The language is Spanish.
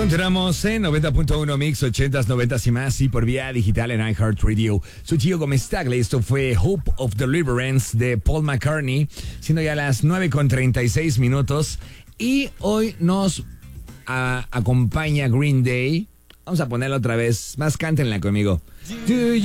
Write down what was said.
Continuamos en 90.1 Mix, 80s, 90s y más, y por vía digital en iHeartRadio. Soy Gio Gómez Tagle. Esto fue Hope of Deliverance de Paul McCartney, siendo ya las 9:36 minutos. Y hoy nos acompaña Green Day. Vamos a ponerla otra vez. Más cántenla conmigo.